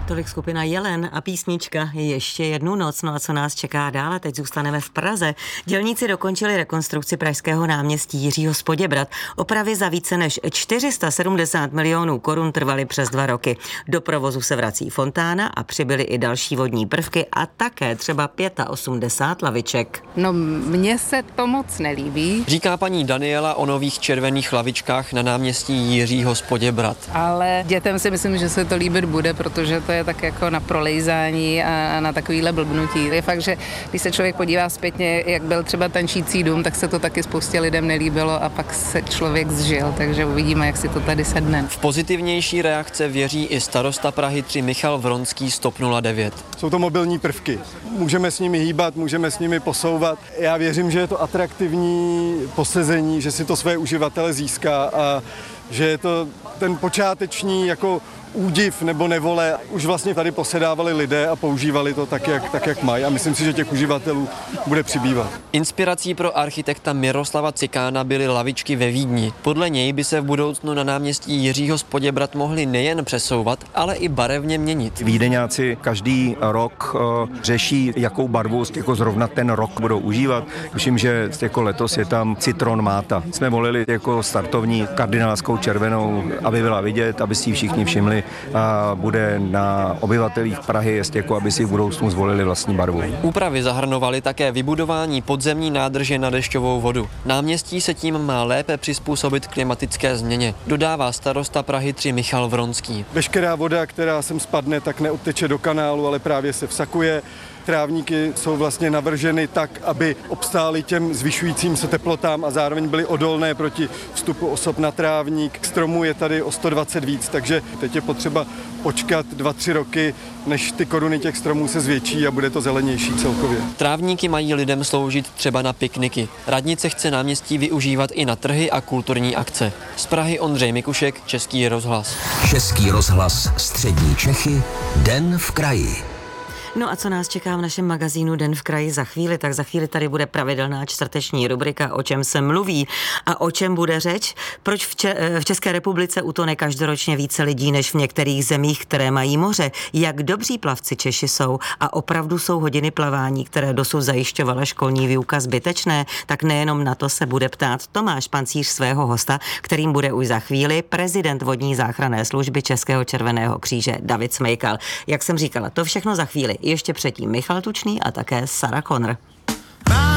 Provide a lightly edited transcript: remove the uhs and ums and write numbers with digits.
Tolik skupina Jelen a písnička Ještě jednu noc. No a co nás čeká dál? Teď zůstaneme v Praze. Dělníci dokončili rekonstrukci pražského náměstí Jiřího z Poděbrad. Opravy za více než 470 milionů korun trvaly přes 2 roky. Do provozu se vrací fontána a přibyly i další vodní prvky a také třeba 85 laviček. No, mně se to moc nelíbí. Říká paní Daniela o nových červených lavičkách na náměstí Jiřího z Poděbrad. Ale dětem si myslím, že se to líbit bude, protože to je tak jako na prolejzání a na takovýhle blbnutí. Je fakt, že když se člověk podívá zpětně, jak byl třeba Tančící dům, tak se to taky spoustě lidem nelíbilo a pak se člověk zžil, takže uvidíme, jak si to tady sedne. V pozitivnější reakce věří i starosta Prahy 3 Michal Vronský z TOP 09. Jsou to mobilní prvky. Můžeme s nimi hýbat, můžeme s nimi posouvat. Já věřím, že je to atraktivní posezení, že si to své uživatele získá a že je to ten počáteční jako údiv nebo nevole. Už vlastně tady posedávali lidé a používali to tak, jak mají a myslím si, že těch uživatelů bude přibývat. Inspirací pro architekta Miroslava Cikána byly lavičky ve Vídni. Podle něj by se v budoucnu na náměstí Jiřího z Poděbrad mohly nejen přesouvat, ale i barevně měnit. Vídeňáci každý rok řeší, jakou barvu jako zrovna ten rok budou užívat. Tuším, že jako letos je tam citron máta. Jsme volili jako startovní kardinálskou červenou, aby byla vidět, aby si ji všichni všimli a bude na obyvatelích Prahy, jestli jako aby si v budoucnu zvolili vlastní barvu. Úpravy zahrnovaly také vybudování podzemní nádrže na dešťovou vodu. Náměstí se tím má lépe přizpůsobit klimatické změně, dodává starosta Prahy 3 Michal Vronský. Veškerá voda, která sem spadne, tak neodteče do kanálu, ale právě se vsakuje. Trávníky jsou vlastně navrženy tak, aby obstály těm zvyšujícím se teplotám a zároveň byly odolné proti vstupu osob na trávník. Stromů je tady o 120 víc, takže teď je potřeba počkat 2-3 roky, než ty koruny těch stromů se zvětší a bude to zelenější celkově. Trávníky mají lidem sloužit třeba na pikniky. Radnice chce náměstí využívat i na trhy a kulturní akce. Z Prahy Ondřej Mikušek, Český rozhlas. Český rozhlas Střední Čechy, Den v kraji. No a co nás čeká v našem magazínu Den v kraji za chvíli? Tak za chvíli tady bude pravidelná čtvrteční rubrika O čem se mluví a o čem bude řeč. Proč v České republice utone každoročně více lidí než v některých zemích, které mají moře? Jak dobří plavci Češi jsou a opravdu jsou hodiny plavání, které dosud zajišťovala školní výuka, zbytečné? Tak nejenom na to se bude ptát Tomáš Pancíř svého hosta, kterým bude už za chvíli prezident vodní záchranné služby Českého červeného kříže David Smejkal. Jak jsem říkala, to všechno za chvíli. Ještě předtím Michal Tučný a také Sarah Connor.